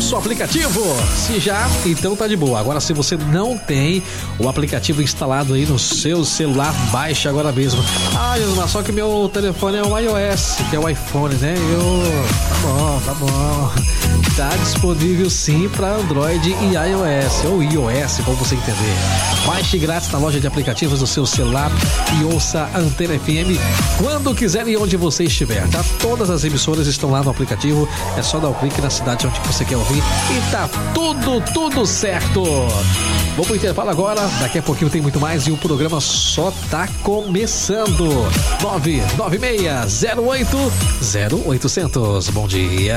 nosso aplicativo? Se já, então tá de boa. Agora, se você não tem o aplicativo instalado aí no seu celular, baixe agora mesmo. Mas só que meu telefone é o iOS, que é o iPhone, né? Tá bom. Tá disponível sim para Android e iOS, ou iOS, como você entender. Baixe grátis na loja de aplicativos do seu celular e ouça a Antena FM quando quiser e onde você estiver, tá? Todas as emissoras estão lá no aplicativo, é só dar um clique na cidade onde você quer ouvir e tá tudo certo. Vou pro intervalo agora, daqui a pouquinho tem muito mais e o programa só tá começando. 996080800. Bom dia.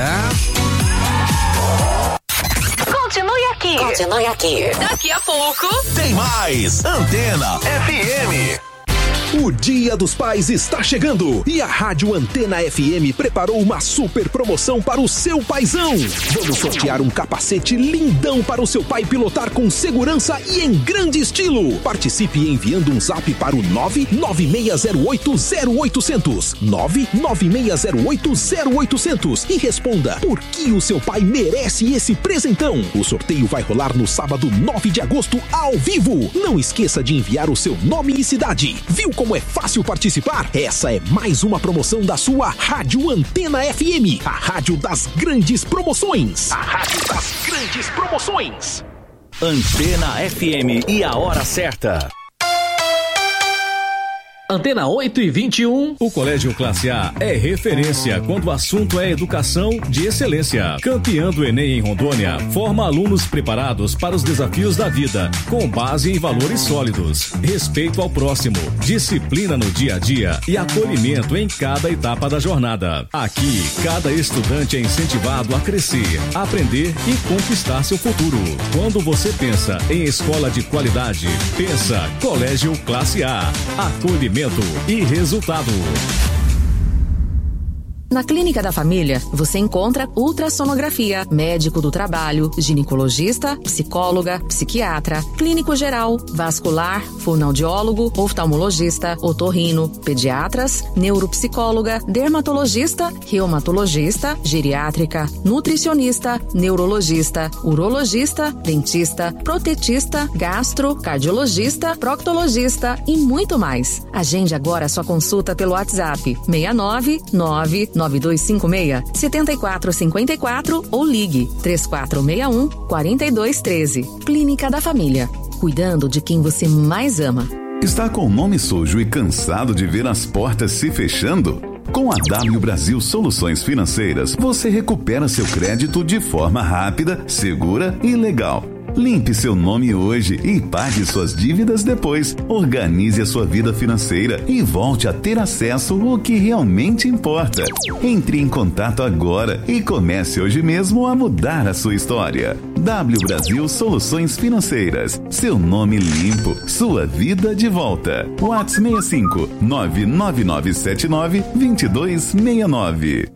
Continue aqui. Daqui a pouco tem mais Antena FM. O Dia dos Pais está chegando e a Rádio Antena FM preparou uma super promoção para o seu paizão. Vamos sortear um capacete lindão para o seu pai pilotar com segurança e em grande estilo. Participe enviando um zap para o 996080800. 996080800 e responda por que o seu pai merece esse presentão. O sorteio vai rolar no sábado 9 de agosto ao vivo. Não esqueça de enviar o seu nome e cidade. Viu como é fácil participar? Essa é mais uma promoção da sua Rádio Antena FM, a rádio das grandes promoções. A rádio das grandes promoções. Antena FM e a hora certa. Antena 8h21. O Colégio Classe A é referência quando o assunto é educação de excelência. Campeão do Enem em Rondônia, forma alunos preparados para os desafios da vida, com base em valores sólidos, respeito ao próximo, disciplina no dia a dia e acolhimento em cada etapa da jornada. Aqui, cada estudante é incentivado a crescer, aprender e conquistar seu futuro. Quando você pensa em escola de qualidade, pensa Colégio Classe A. Acolhimento e resultado. Na Clínica da Família, você encontra ultrassonografia, médico do trabalho, ginecologista, psicóloga, psiquiatra, clínico geral, vascular, fonoaudiólogo, oftalmologista, otorrino, pediatras, neuropsicóloga, dermatologista, reumatologista, geriátrica, nutricionista, neurologista, urologista, dentista, protetista, gastro, cardiologista, proctologista e muito mais. Agende agora sua consulta pelo WhatsApp 6999256-7454 ou ligue 3461-4213. Clínica da Família. Cuidando de quem você mais ama. Está com o nome sujo e cansado de ver as portas se fechando? Com a W Brasil Soluções Financeiras, você recupera seu crédito de forma rápida, segura e legal. Limpe seu nome hoje e pague suas dívidas depois. Organize a sua vida financeira e volte a ter acesso ao que realmente importa. Entre em contato agora e comece hoje mesmo a mudar a sua história. W Brasil Soluções Financeiras. Seu nome limpo, sua vida de volta. WhatsApp 65 99979 2269.